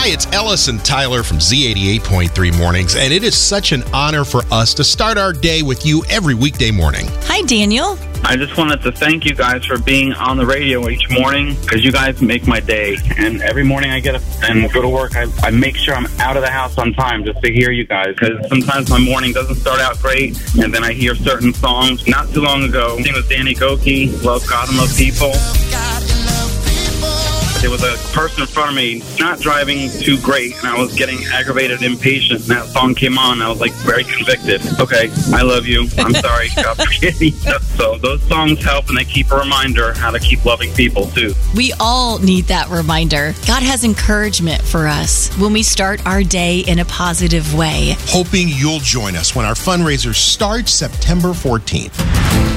Hi, it's Ellis and Tyler from Z88.3 Mornings, and it is such an honor for us to start our day with you every weekday morning. Hi, Daniel. I just wanted to thank you guys for being on the radio each morning, because you guys make my day. And every morning I get up and go to work, I make sure I'm out of the house on time just to hear you guys, because sometimes my morning doesn't start out great, and then I hear certain songs. Not too long ago, it was Danny Gokey, Love God and Love People. There was a person in front of me not driving too great, and I was getting aggravated and impatient, and that song came on, and I was like very convicted. Okay, I love you. I'm sorry. God forgive me. So those songs help, and they keep a reminder how to keep loving people too. We all need that reminder. God has encouragement for us when we start our day in a positive way. Hoping you'll join us when our fundraiser starts September 14th.